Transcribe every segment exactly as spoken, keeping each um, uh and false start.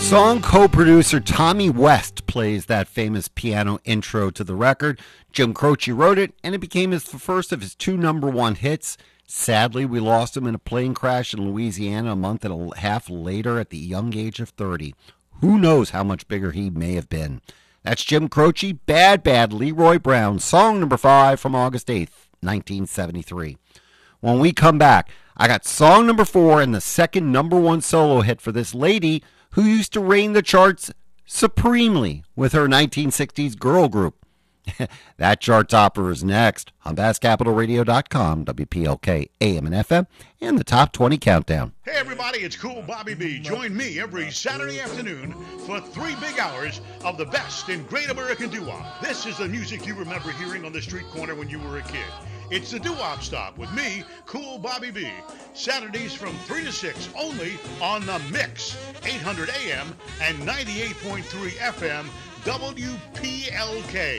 Song co-producer Tommy West plays that famous piano intro to the record. Jim Croce wrote it, and it became his the first of his two number one hits. Sadly, we lost him in a plane crash in Louisiana a month and a half later at the young age of thirty. Who knows how much bigger he may have been. That's Jim Croce, Bad Bad Leroy Brown, song number five from August eighth, nineteen seventy-three. When we come back, I got song number four and the second number one solo hit for this lady who used to reign the charts supremely with her nineteen sixties girl group. That chart topper is next on Bass Capital Radio dot com, W P L K A M and F M, and the Top twenty Countdown. Hey everybody, it's Cool Bobby B. Join me every Saturday afternoon for three big hours of the best in great American doo-wop. This is the music you remember hearing on the street corner when you were a kid. It's the doo-wop stop with me, Cool Bobby B. Saturdays from three to six only on The Mix, eight hundred A M and ninety-eight point three F M, W P L K.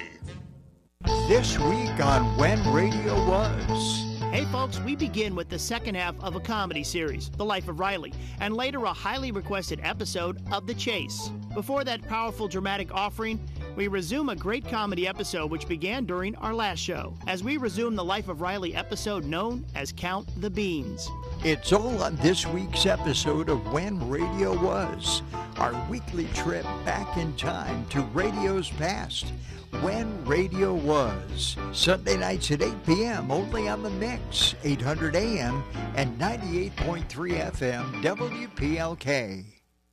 This week on When Radio Was. Hey folks, we begin with the second half of a comedy series, The Life of Riley, and later a highly requested episode of The Chase. Before that powerful dramatic offering, we resume a great comedy episode which began during our last show, as we resume the Life of Riley episode known as Count the Beans. It's all on this week's episode of When Radio Was, our weekly trip back in time to radio's past. When Radio Was, Sunday nights at eight p.m. only on The Mix, eight hundred A M and ninety-eight point three F M, W P L K.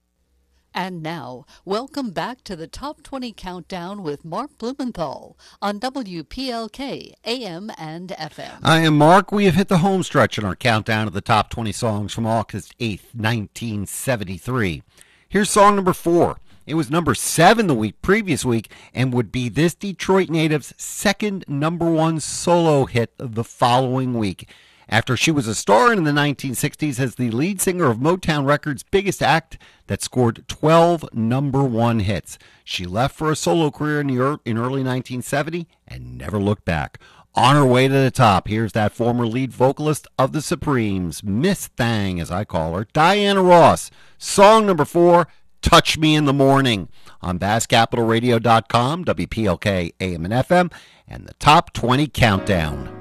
And now, welcome back to the Top twenty Countdown with Mark Blumenthal on W P L K A M and F M. I am Mark. We have hit the home stretch in our countdown of the top twenty songs from August eighth, nineteen seventy-three. Here's song number four. It was number seven the week previous week and would be this Detroit native's second number one solo hit the following week. After she was a star in the nineteen sixties as the lead singer of Motown Records' biggest act that scored twelve number one hits. She left for a solo career in, the, in early nineteen seventy and never looked back. On her way to the top, here's that former lead vocalist of the Supremes, Miss Thang as I call her, Diana Ross. Song number four, Touch Me in the Morning on Bass Capital Radio dot com, W P L K A M and F M, and the Top twenty Countdown.